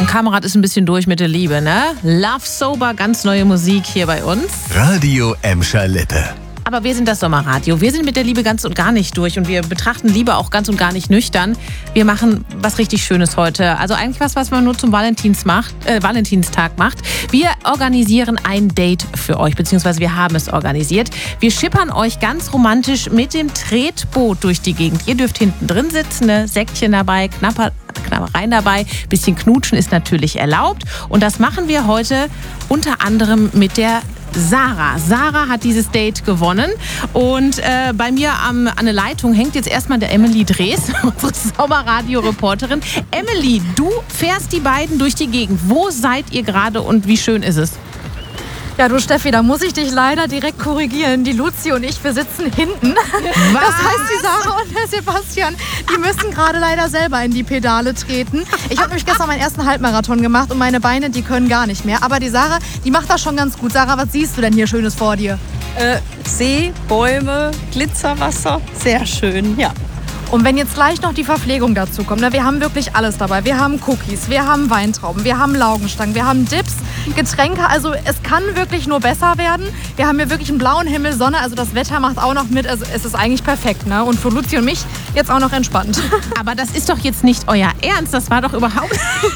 Kamerad ist ein bisschen durch mit der Liebe, ne? Love Sober, ganz neue Musik hier bei uns. Radio Emscher Lippe. Aber wir sind das Sommerradio. Wir sind mit der Liebe ganz und gar nicht durch und wir betrachten Liebe auch ganz und gar nicht nüchtern. Wir machen was richtig Schönes heute. Also eigentlich was man nur zum Valentinstag macht. Wir organisieren ein Date für euch, beziehungsweise wir haben es organisiert. Wir schippern euch ganz romantisch mit dem Tretboot durch die Gegend. Ihr dürft hinten drin sitzen, ne? Säckchen dabei, Knabbereien dabei. Bisschen knutschen ist natürlich erlaubt. Und das machen wir heute unter anderem mit der Sarah. Sarah hat dieses Date gewonnen und bei mir an der Leitung hängt jetzt erstmal der Emily Drees, unsere Sommerradio-Reporterin. Emily, du fährst die beiden durch die Gegend. Wo seid ihr gerade und wie schön ist es? Ja, du Steffi, da muss ich dich leider direkt korrigieren. Die Luzi und ich, wir sitzen hinten. Was? Das heißt, die Sarah und der Sebastian, die müssen gerade leider selber in die Pedale treten. Ich habe nämlich gestern meinen ersten Halbmarathon gemacht und meine Beine, die können gar nicht mehr. Aber die Sarah, die macht das schon ganz gut. Sarah, was siehst du denn hier Schönes vor dir? See, Bäume, Glitzerwasser, sehr schön, ja. Und wenn jetzt gleich noch die Verpflegung dazu kommt, ne, wir haben wirklich alles dabei. Wir haben Cookies, wir haben Weintrauben, wir haben Laugenstangen, wir haben Dips, Getränke. Also es kann wirklich nur besser werden. Wir haben hier wirklich einen blauen Himmel, Sonne, also das Wetter macht auch noch mit. Also es ist eigentlich perfekt, ne? Und für Luzi und mich jetzt auch noch entspannt. Aber das ist doch jetzt nicht euer Ernst. Das war doch überhaupt...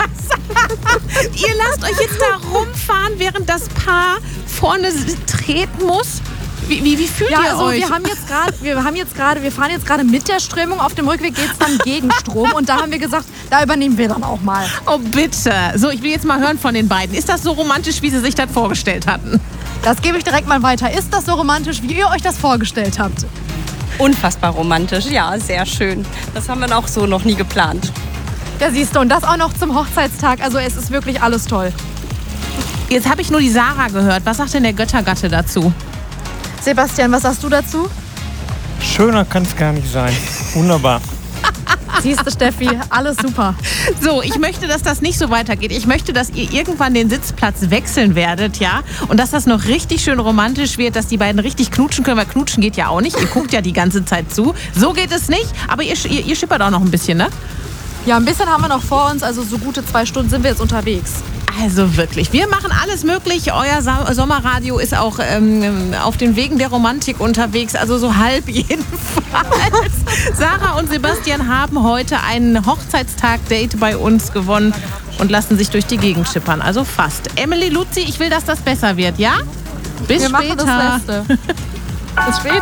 Ihr lasst euch jetzt da rumfahren, während das Paar vorne treten muss? Wie fühlt ihr also euch? wir fahren jetzt gerade mit der Strömung. Auf dem Rückweg geht es dann gegen Strom. Und da haben wir gesagt, da übernehmen wir dann auch mal. Oh bitte. So, ich will jetzt mal hören von den beiden. Ist das so romantisch, wie sie sich das vorgestellt hatten? Das gebe ich direkt mal weiter. Ist das so romantisch, wie ihr euch das vorgestellt habt? Unfassbar romantisch, ja, sehr schön. Das haben wir auch so noch nie geplant. Ja, siehst du, und das auch noch zum Hochzeitstag. Also es ist wirklich alles toll. Jetzt habe ich nur die Sarah gehört. Was sagt denn der Göttergatte dazu? Sebastian, was sagst du dazu? Schöner kann es gar nicht sein. Wunderbar. Siehst du, Steffi, alles super. So, ich möchte, dass das nicht so weitergeht. Ich möchte, dass ihr irgendwann den Sitzplatz wechseln werdet, ja? Und dass das noch richtig schön romantisch wird, dass die beiden richtig knutschen können, weil knutschen geht ja auch nicht. Ihr guckt ja die ganze Zeit zu. So geht es nicht, aber ihr schippert auch noch ein bisschen, ne? Ja, ein bisschen haben wir noch vor uns, also so gute 2 Stunden sind wir jetzt unterwegs. Also wirklich, wir machen alles möglich. Euer Sommerradio ist auch auf den Wegen der Romantik unterwegs, also so halb jedenfalls. Sarah und Sebastian haben heute ein Hochzeitstag-Date bei uns gewonnen und lassen sich durch die Gegend schippern, also fast. Emily, Luzi, ich will, dass das besser wird, ja? Bis wir später. machen das Beste. Bis später.